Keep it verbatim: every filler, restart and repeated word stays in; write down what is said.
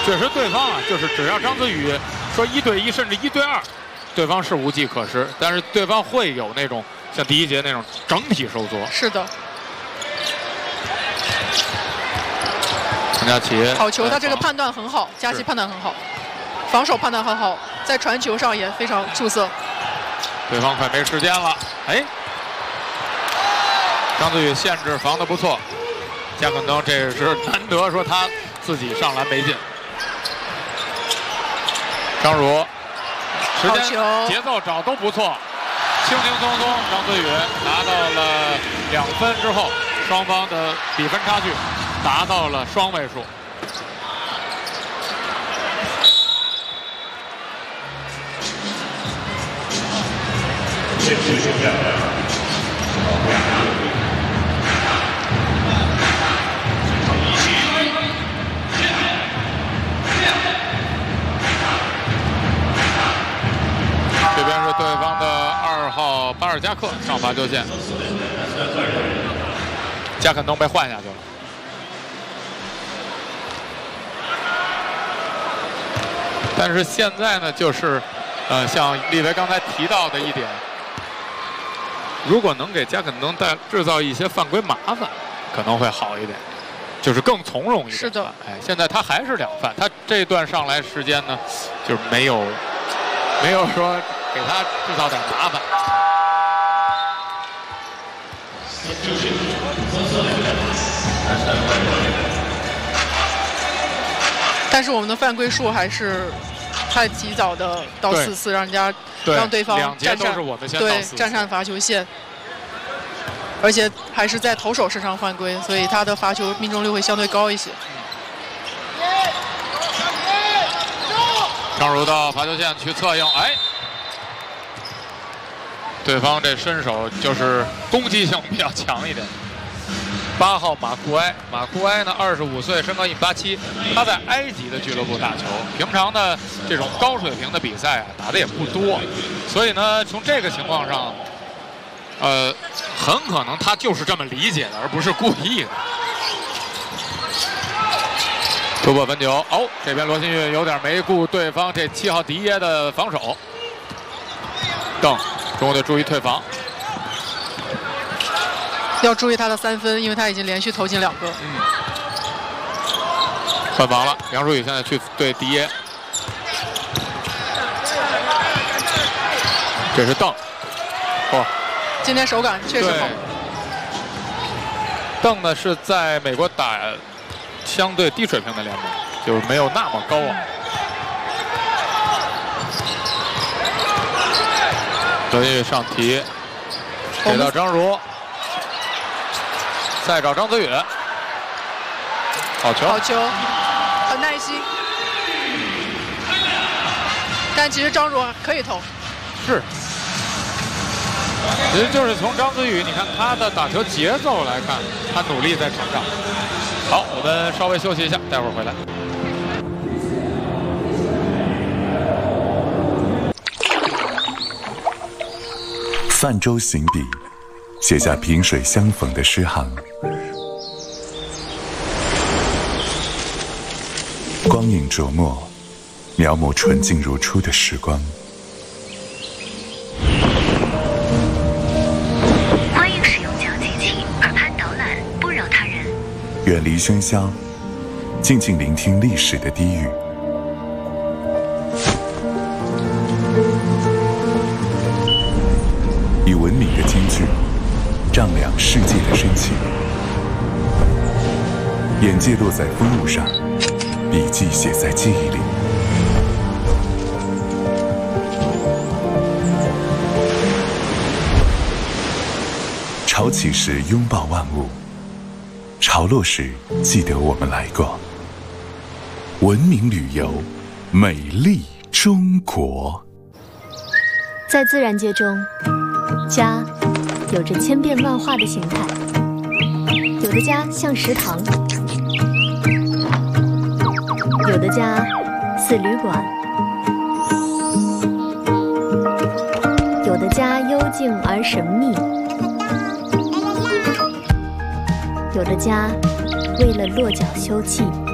确实对方啊，就是只要张子宇说一对一甚至一对二，对方是无计可施，但是对方会有那种像第一节那种整体收缩。 是的。 陈佳琪好球，他这个判断很好，佳琪判断很好，防守判断很好，在传球上也非常出色。 对方快没时间了，哎，张子宇限制防得不错，贾肯东这是难得说他自己上篮没进。张如，时间节奏找都不错，轻轻松松，张子宇拿到了两分之后，双方的比分差距达到了双位数。这边是对方的二号巴尔加克上罚球线，加肯东被换下去了。但是现在呢，就是呃，像利维刚才提到的一点。如果能给加肯东带制造一些犯规麻烦，可能会好一点，就是更从容一点。 是的， 哎，现在他还是两犯，他这一段上来时间呢，就是没有没有说给他制造点麻烦。 但是我们的犯规数还是太提早的到四次，让人家让对方战战对战上罚球线，而且还是在投手身上犯规，所以他的罚球命中率会相对高一些。 张如到罚球线去策应，哎，对方这身手就是攻击性比较强一点。八号马库埃，马库埃呢，二十五岁，身高一米八七，他在埃及的俱乐部打球，平常呢这种高水平的比赛啊打的也不多，所以呢从这个情况上，呃，很可能他就是这么理解的，而不是故意的。突破分球，哦，这边罗新玉有点没顾对方这七号迪耶的防守，邓，中国队注意退防。 要注意他的三分，因为他已经连续投进两个。 嗯，换防了，杨舒宇现在去对迪耶，这是邓，哦， 今天手感确实好。 邓呢是在美国打相对低水平的联盟，就是没有那么高啊。罗新玉上提，给到张如。再找张子宇，好球， 好球，很耐心。但其实张如可以投， 是，其实就是从张子宇，你看他的打球节奏来看，他努力在成长。好，我们稍微休息一下，待会儿回来。 泛舟行笔，写下萍水相逢的诗行。光影琢磨，描摹纯净如初的时光。 欢迎使用讲机器，耳畔导览，不扰他人。 远离喧嚣，静静聆听历史的低语。以文明的间距，丈量世界的深情。眼界落在风物上，笔记写在记忆里。潮起时拥抱万物，潮落时记得我们来过。文明旅游，美丽中国。 在自然界中，家有着千变万化的形态，有的家像食堂，有的家似旅馆，有的家幽静而神秘，有的家为了落脚休憩。